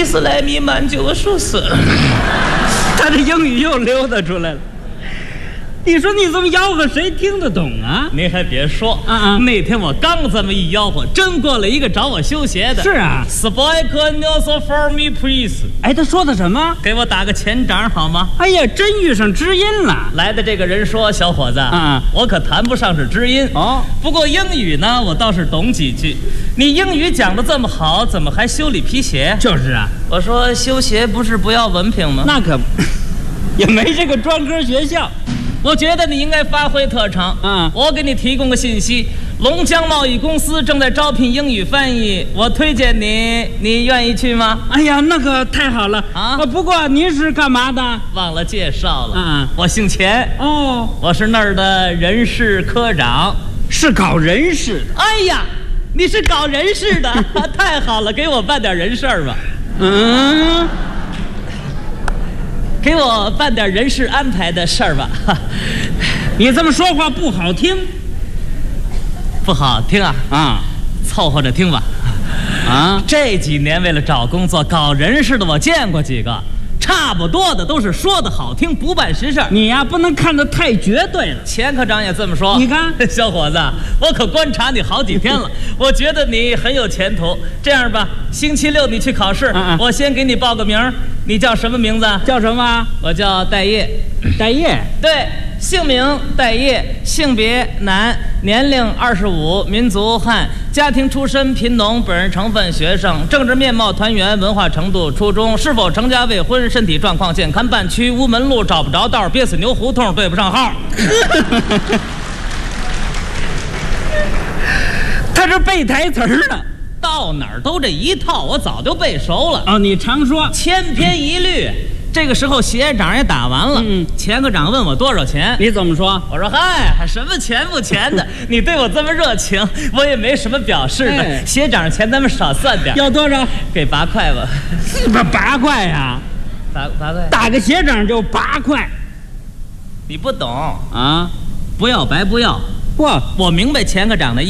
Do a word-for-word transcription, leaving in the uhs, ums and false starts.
伊斯兰弥满九十四。 他这英语又溜达出来了。你说你这么吆喝，谁听得懂啊？ 您还别说啊啊！ 那天我刚这么一吆喝，真过来一个找我修鞋的。 是啊 ，Speak news for me, please。 哎，他说的什么？ 给我打个前掌好吗？ 哎呀，真遇上知音了。 来的这个人说：“小伙子， 啊， 我可谈不上是知音哦， 不过英语呢，我倒是懂几句。你英语讲得这么好，怎么还修理皮鞋？” 就是啊， 我说修鞋不是不要文凭吗？ 那可也没这个专科学校。 我觉得你应该发挥特长。 嗯， 我给你提供个信息，龙江贸易公司正在招聘英语翻译，我推荐你，你愿意去吗？ 哎呀，那可太好了啊！ 不过您是干嘛的？ 忘了介绍了。 嗯， 我姓钱。 哦， 我是那儿的人事科长， 是搞人事的。 哎呀，你是搞人事的，太好了，给我办点人事儿吧。 嗯。 给我办点人事安排的事儿吧。 你这么说话不好听， 不好听啊啊， 凑合着听吧。 啊， 这几年为了找工作搞人事的，我见过几个，差不多的都是说的好听，不办实事。 你呀，不能看得太绝对了。 钱科长也这么说。 你看， 小伙子，我可观察你好几天了，我觉得你很有前途。这样吧，星期六你去考试， 嗯嗯我先给你报个名。你叫什么名字？ 叫什么？ 我叫戴业。 戴业。 对，姓名戴业，性别男，年龄二十五，民族汉，家庭出身贫农，本人成分学生，政治面貌团圆，文化程度初中，是否成家未婚，身体状况健康，半区无门路，找不着道，憋死牛胡同，对不上号。 他这背台词儿呢。 到哪儿都这一套，我早就背熟了。 哦，你常说千篇一律。这个时候鞋掌也打完了， 嗯， 钱科长问我多少钱， 你怎么说？ 我说嗨，什么钱不钱的，你对我这么热情，我也没什么表示的。 哎、 鞋掌钱咱们少算点， 要多少？ 给八块吧。 八八块呀？ 八八块？ 打个鞋掌就八块？ 你不懂啊？ 不要白不要。 不， 我明白钱科长的意思。